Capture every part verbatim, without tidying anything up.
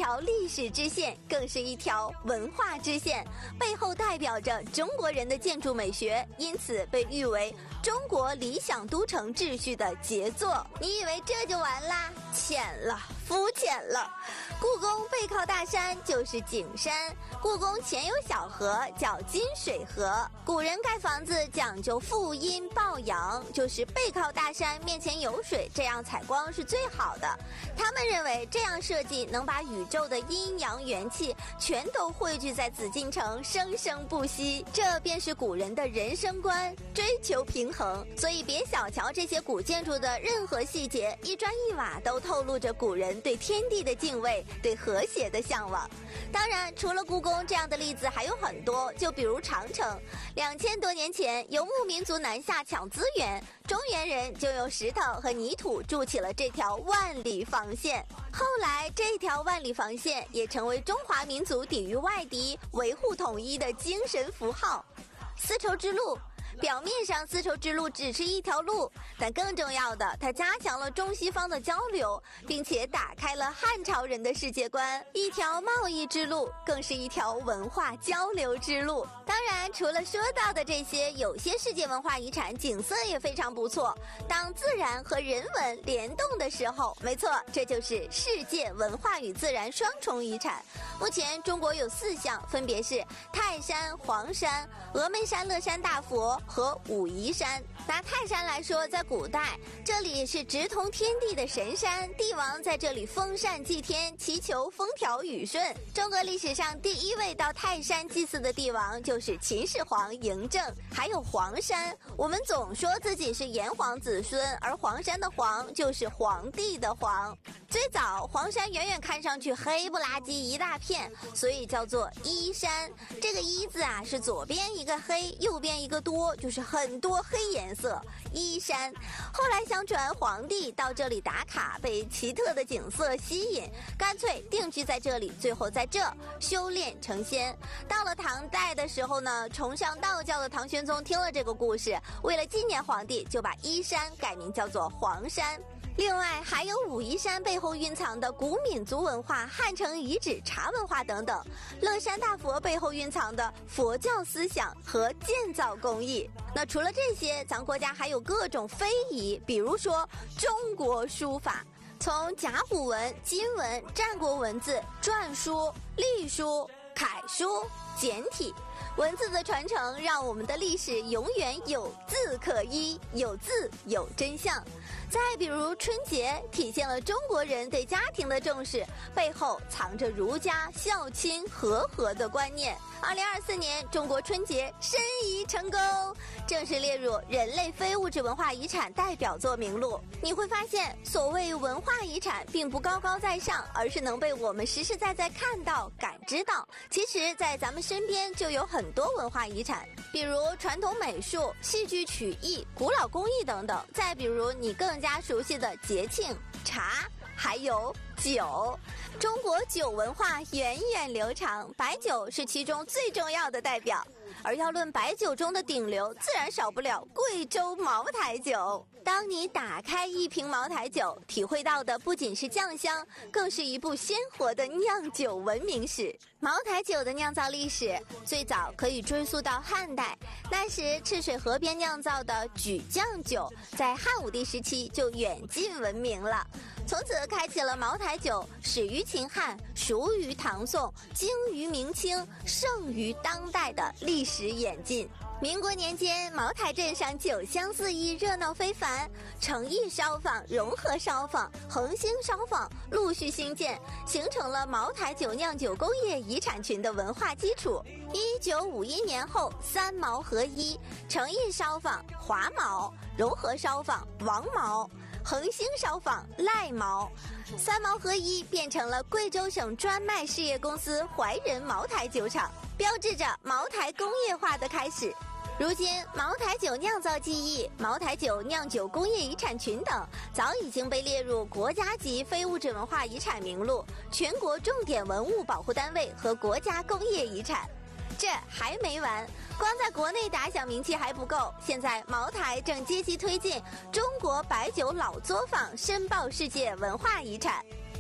条历史支线，更是一条文化支线，背后代表着中国人的建筑美学，因此被誉为中国理想都城秩序的杰作。你以为这就完啦？浅了，肤浅了。故宫背靠大山就是景山，故宫前有小河叫金水河。古人盖房子讲究负阴抱阳，就是背靠大山，面前有水，这样采光是最好的。他们认为这样设计能把宇宙的阴阳元气全都汇聚在紫禁城，生生不息。这便是古人的人生观，追求平衡。所以别小瞧这些古建筑的任何细节，一砖一瓦都透露着古人对天地的敬畏，对和谐的向往。当然，除了故宫这样的例子还有很多，就比如长城。两千多年前，游牧民族南下抢资源，中原人就用石头和泥土筑起了这条万里防线。后来，这条万里防线也成为中华民族抵御外敌、维护统一的精神符号。丝绸之路。表面上丝绸之路只是一条路，但更重要的，它加强了中西方的交流，并且打开了汉朝人的世界观。一条贸易之路，更是一条文化交流之路。当然，除了说到的这些，有些世界文化遗产景色也非常不错。当自然和人文联动的时候，没错，这就是世界文化与自然双重遗产。目前中国有四项，分别是泰山、黄山、峨眉山乐山大佛和武夷山。拿泰山来说，在古代这里是直通天地的神山，帝王在这里封禅祭天，祈求风调雨顺。中国历史上第一位到泰山祭祀的帝王就是秦始皇嬴政。还有黄山，我们总说自己是炎黄子孙，而黄山的黄就是皇帝的黄。最早黄山远远看上去黑不拉几一大片，所以叫做依山。这个依字啊，是左边一个黑，右边一个多，就是很多黑颜色，依山。后来想转皇帝到这里打卡，被奇特的景色吸引，干脆定居在这里，最后在这修炼成仙。到了唐代的时候呢，崇尚道教的唐玄宗听了这个故事，为了纪念皇帝，就把依山改名叫做黄山。另外还有武夷山背后蕴藏的古闽族文化、汉城遗址、茶文化等等，乐山大佛背后蕴藏的佛教思想和建造工艺。那除了这些，咱国家还有各种非遗，比如说中国书法，从甲骨文、金文、战国文字、篆书、隶书、楷书、简体。文字的传承让我们的历史永远有字可依，有字有真相。再比如春节，体现了中国人对家庭的重视，背后藏着儒家孝亲和合的观念。二零二四年中国春节申遗成功，正式列入人类非物质文化遗产代表作名录。你会发现，所谓文化遗产并不高高在上，而是能被我们实实在在看到、感知到。其实在咱们身边就有很多文化遗产，比如传统美术、戏剧曲艺、古老工艺等等。再比如你更加熟悉的节庆、茶，还有酒。中国酒文化源远流长，白酒是其中最重要的代表。而要论白酒中的顶流，自然少不了贵州茅台酒。当你打开一瓶茅台酒，体会到的不仅是酱香，更是一部鲜活的酿酒文明史。茅台酒的酿造历史最早可以追溯到汉代，那时赤水河边酿造的举酱酒，在汉武帝时期就远近闻名了。从此开启了茅台酒始于秦汉、熟于唐宋、精于明清、盛于当代的历史演进。民国年间，茅台镇上酒香四溢，热闹非凡，诚意烧坊、融合烧坊、恒兴烧坊陆续兴建，形成了茅台酒酿酒工业遗产群的文化基础。一九五一年后，三毛合一，诚意烧坊、华毛，融合烧坊、王毛，恒兴烧坊、赖毛，三毛合一变成了贵州省专卖事业公司怀仁茅台酒厂，标志着茅台工业化的开始。如今，茅台酒酿造技艺、茅台酒酿酒工业遗产群等早已经被列入国家级非物质文化遗产名录、全国重点文物保护单位和国家工业遗产。这还没完，光在国内打响名气还不够，现在茅台正积极推进中国白酒老作坊申报世界文化遗产。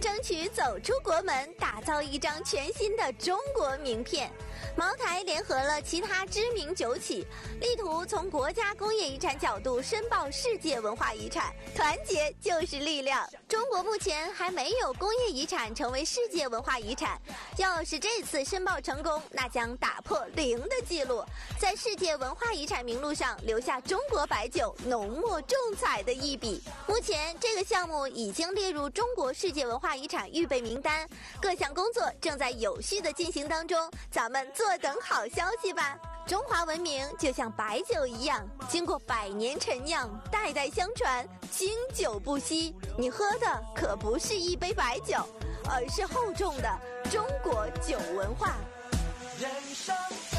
争取走出国门，打造一张全新的中国名片。茅台联合了其他知名酒企，力图从国家工业遗产角度申报世界文化遗产。团结就是力量。中国目前还没有工业遗产成为世界文化遗产，要是这次申报成功，那将打破零的记录，在世界文化遗产名录上留下中国白酒浓墨重彩的一笔。目前这个项目已经列入中国世界文化遗产预备名单，各项工作正在有序的进行当中，咱们坐等好消息吧。中华文明就像白酒一样，经过百年陈酿，代代相传，经久不息。你喝的可不是一杯白酒，而是厚重的中国酒文化。人生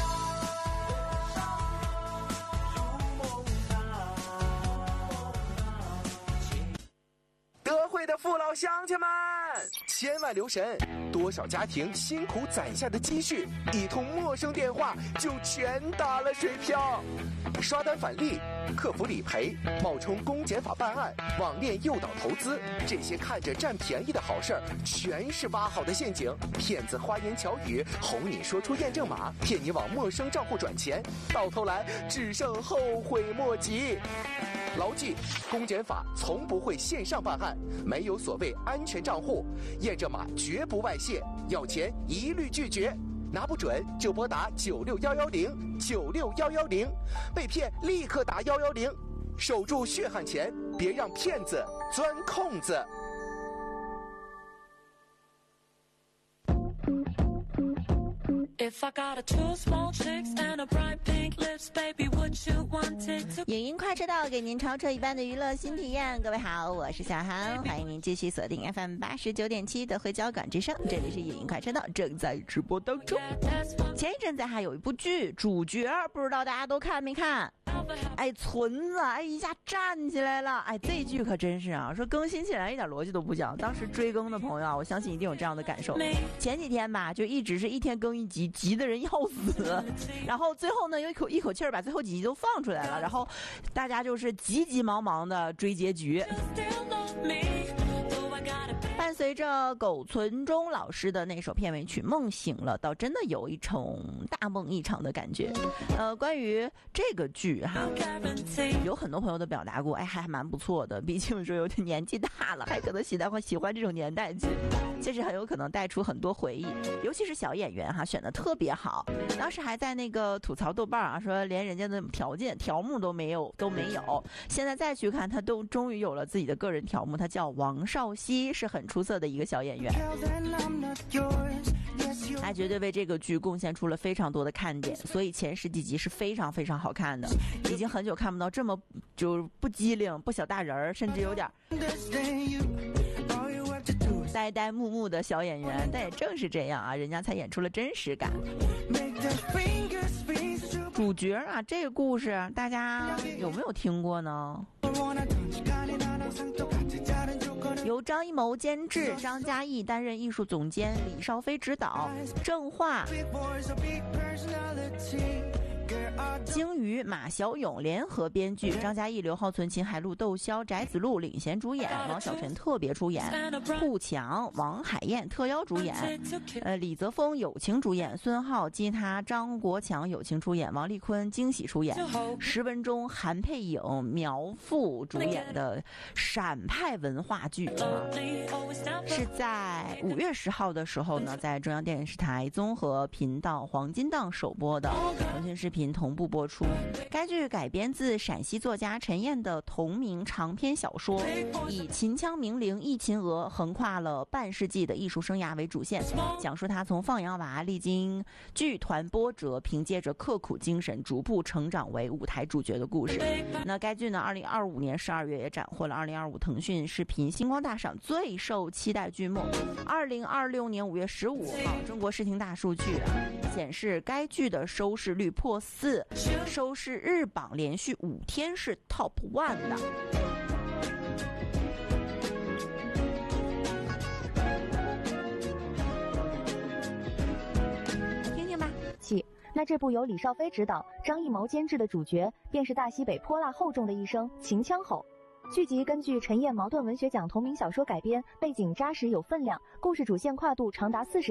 德惠的父老乡亲们，千万留神，多少家庭辛苦攒下的积蓄，一通陌生电话就全打了水漂。刷单返利、客服理赔、冒充公检法办案、网恋诱导投资，这些看着占便宜的好事儿，全是挖好的陷阱。骗子花言巧语哄你说出验证码，骗你往陌生账户转钱，到头来只剩后悔莫及。牢记，公检法从不会线上办案，没有所谓安全账户，验证码绝不外泄，要钱一律拒绝，拿不准就拨打九六幺幺零九六幺幺零，被骗立刻打幺幺零，守住血汗钱，别让骗子钻空子。 影音快车道给您超车一般的娱乐新体验。各位好，我是小韩，欢迎您继续锁定 F M 八十九点七的汇交港之声，这里是影音快车道，正在直播当中。前一阵子还有一部剧，主角不知道大家都看没看？哎，村子哎一下站起来了，哎，这剧可真是啊，说更新起来一点逻辑都不讲。当时追更的朋友啊，我相信一定有这样的感受。前几天吧，就一直是一天更一集，急的人要死。然后最后呢，有一口一口气儿把最后几集都放出来了，然后大家就是急急忙忙的追结局。伴随着苟存中老师的那首片尾曲《梦醒了》，倒真的有一种大梦一场的感觉。呃，关于这个剧哈，有很多朋友都表达过，哎，还蛮不错的。毕竟说有点年纪大了，还可能喜欢喜欢这种年代剧，其实很有可能带出很多回忆。尤其是小演员哈，选的特别好。当时还在那个吐槽豆瓣啊，说连人家的条件条目都没有都没有。现在再去看，他都终于有了自己的个人条目，他叫王少熙，是很出色的一个小演员，他绝对为这个剧贡献出了非常多的看点，所以前十几集是非常非常好看的。已经很久看不到这么就不机灵、不小大人儿，甚至有点呆呆木木的小演员，但也正是这样啊，人家才演出了真实感。主角啊，这个故事大家有没有听过呢？由张艺谋监制，张嘉译担任艺术总监，李少飞执导，郑化、鲸鱼、马小勇联合编剧，张嘉译、刘浩存、秦海璐、窦骁、翟子路领衔主演，王小晨特别出演，顾强、王海燕特邀主演，呃，李泽峰友情主演，孙浩、吉他、张国强友情出演，王丽坤惊喜出演，石文忠、韩佩颖、苗阜主演的陕派文化剧啊，是在五月十号的时候呢，在中央电视台综合频道黄金档首播的，腾讯视频同步播出。该剧改编自陕西作家陈燕的同名长篇小说，以秦腔名伶易秦娥横跨了半世纪的艺术生涯为主线，讲述他从放羊娃历经剧团波折，凭借着刻苦精神逐步成长为舞台主角的故事。那该剧呢，二零二五年十二月也斩获了二零二五腾讯视频星光大赏最受期待剧目。二零二六年五月十五号，中国视听大数据啊显示，该剧的收视率破四，收视日榜连续五天是 top one 的。听听吧。 起，那这部由李少飞执导、张艺谋监制的主角，便是大西北泼辣厚重的一声秦腔吼。 剧集根据陈燕茅盾文学奖同名小说改编，背景扎实有分量，故事主线跨度长达四十。